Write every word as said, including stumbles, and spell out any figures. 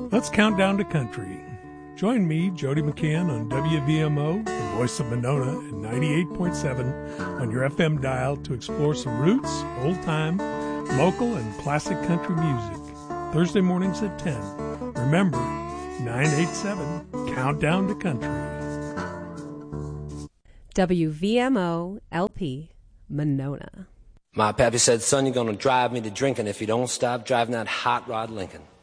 Let's count down to country. Join me, Jody McCann, on W V M O, the voice of Monona, at ninety-eight point seven on your F M dial to explore some roots, old-time, local, and classic country music. Thursday mornings at ten. Remember, nine eight seven, Countdown to Country. W V M O L P, Monona. My pappy said, son, you're going to drive me to drinking if you don't stop driving that hot rod Lincoln.